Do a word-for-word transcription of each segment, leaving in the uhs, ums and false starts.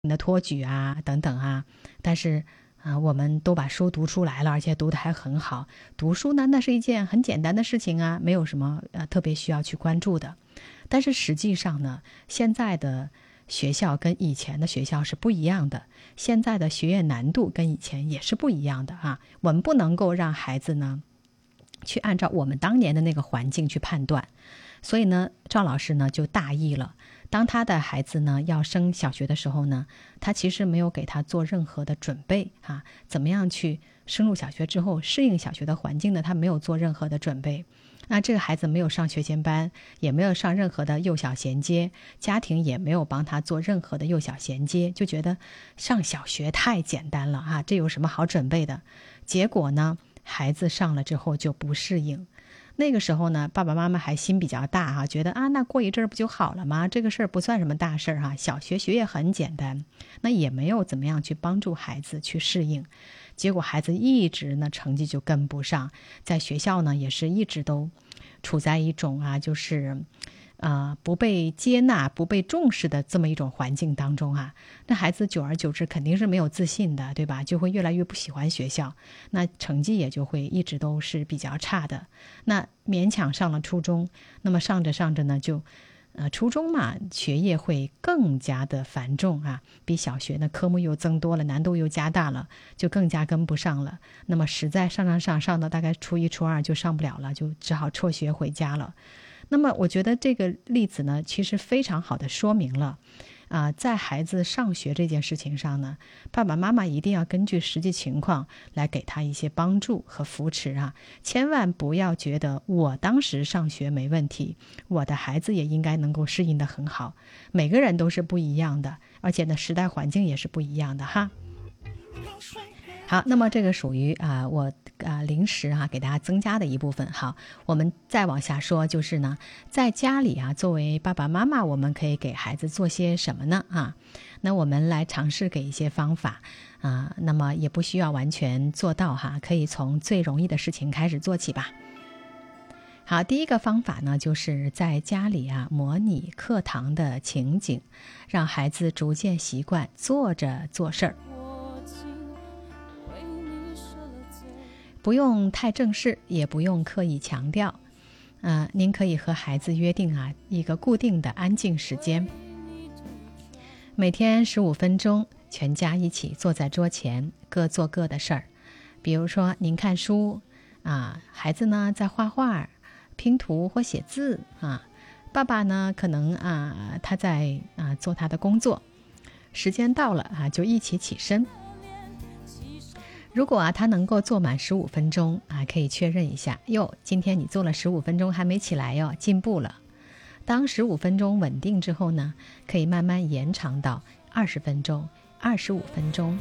你的托举啊等等啊，但是啊、呃，我们都把书读出来了，而且读得还很好。读书呢，那是一件很简单的事情啊，没有什么呃特别需要去关注的。但是实际上呢，现在的学校跟以前的学校是不一样的，现在的学业难度跟以前也是不一样的啊。我们不能够让孩子呢去按照我们当年的那个环境去判断，所以呢，赵老师呢就大意了。当他的孩子呢要升小学的时候呢，他其实没有给他做任何的准备啊，怎么样去升入小学之后适应小学的环境呢？他没有做任何的准备。那这个孩子没有上学前班，也没有上任何的幼小衔接，家庭也没有帮他做任何的幼小衔接，就觉得上小学太简单了啊，这有什么好准备的？结果呢，孩子上了之后就不适应。那个时候呢，爸爸妈妈还心比较大哈、啊，觉得啊，那过一阵儿不就好了吗？这个事儿不算什么大事儿、啊、哈，小学学业很简单，那也没有怎么样去帮助孩子去适应。结果孩子一直呢成绩就跟不上，在学校呢也是一直都处在一种啊就是呃不被接纳不被重视的这么一种环境当中啊，那孩子久而久之肯定是没有自信的，对吧？就会越来越不喜欢学校，那成绩也就会一直都是比较差的。那勉强上了初中，那么上着上着呢就呃，初中嘛，学业会更加的繁重啊，比小学呢科目又增多了，难度又加大了，就更加跟不上了。那么实在上上上上到大概初一初二就上不了了，就只好辍学回家了。那么我觉得这个例子呢，其实非常好的说明了啊、呃，在孩子上学这件事情上呢，爸爸妈妈一定要根据实际情况来给他一些帮助和扶持啊，千万不要觉得我当时上学没问题，我的孩子也应该能够适应得很好。每个人都是不一样的，而且呢，时代环境也是不一样的哈。好，那么这个属于啊、呃、我啊、呃、临时哈、啊、给大家增加的一部分。好，我们再往下说，就是呢，在家里啊，作为爸爸妈妈，我们可以给孩子做些什么呢？啊，那我们来尝试给一些方法啊，那么也不需要完全做到哈，可以从最容易的事情开始做起吧。好，第一个方法呢，就是在家里啊模拟课堂的情景，让孩子逐渐习惯坐着做事儿。不用太正式，也不用刻意强调，呃，您可以和孩子约定啊一个固定的安静时间，每天十五分钟，全家一起坐在桌前，各做各的事儿。比如说您看书啊，孩子呢在画画、拼图或写字啊，爸爸呢可能啊他在啊做他的工作。时间到了啊，就一起起身。如果啊他能够做满十五分钟啊，可以确认一下，哟，今天你做了十五分钟还没起来哟，进步了。当十五分钟稳定之后呢，可以慢慢延长到二十分钟、二十五分钟。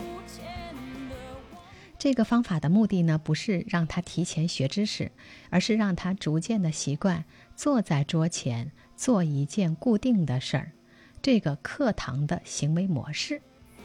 这个方法的目的呢，不是让他提前学知识，而是让他逐渐的习惯坐在桌前做一件固定的事儿，这个课堂的行为模式。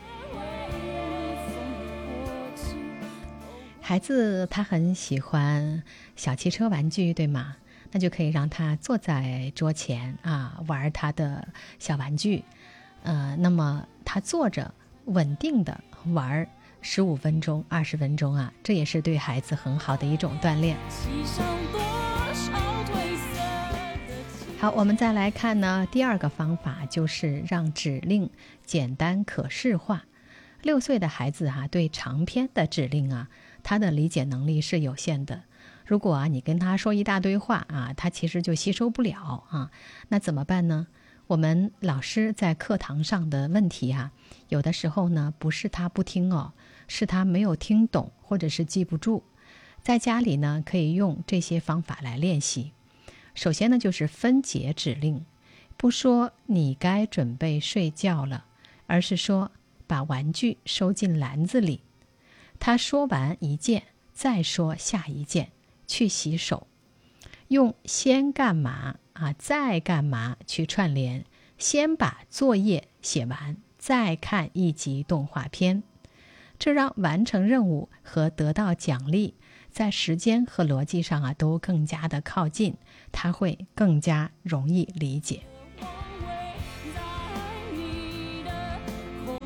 孩子他很喜欢小汽车玩具，对吗？那就可以让他坐在桌前啊，玩他的小玩具。呃，那么他坐着稳定的玩十五分钟、二十分钟啊，这也是对孩子很好的一种锻炼。好，我们再来看呢，第二个方法就是让指令简单可视化。六岁的孩子啊，对长篇的指令啊，他的理解能力是有限的。如果啊你跟他说一大堆话啊，他其实就吸收不了啊。那怎么办呢？我们老师在课堂上的问题啊，有的时候呢不是他不听哦，是他没有听懂或者是记不住。在家里呢，可以用这些方法来练习。首先呢，就是分解指令，不说你该准备睡觉了，而是说把玩具收进篮子里。他说完一件，再说下一件，去洗手。用先干嘛啊，再干嘛去串联，先把作业写完，再看一集动画片。这让完成任务和得到奖励在时间和逻辑上啊都更加的靠近，他会更加容易理解。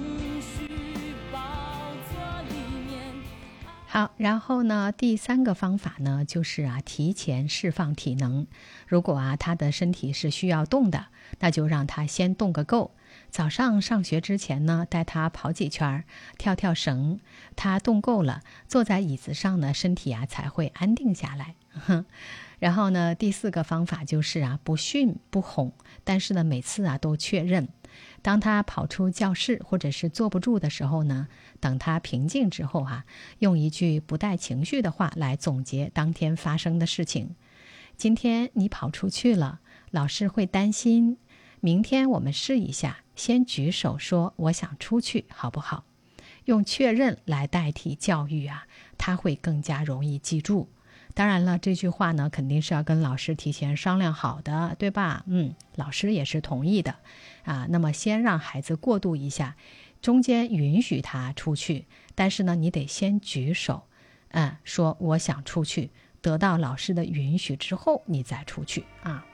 好，然后呢，第三个方法呢，就是啊，提前释放体能。如果啊，他的身体是需要动的，那就让他先动个够。早上上学之前呢，带他跑几圈，跳跳绳。他动够了，坐在椅子上呢，身体啊才会安定下来。然后呢，第四个方法就是啊，不训不哄，但是呢，每次啊都确认。当他跑出教室或者是坐不住的时候呢，等他平静之后啊，用一句不带情绪的话来总结当天发生的事情。今天你跑出去了，老师会担心。明天我们试一下，先举手说我想出去，好不好？用确认来代替教育啊，他会更加容易记住。当然了，这句话呢，肯定是要跟老师提前商量好的，对吧？嗯，老师也是同意的啊。那么先让孩子过渡一下，中间允许他出去，但是呢，你得先举手，嗯，说我想出去，得到老师的允许之后，你再出去啊。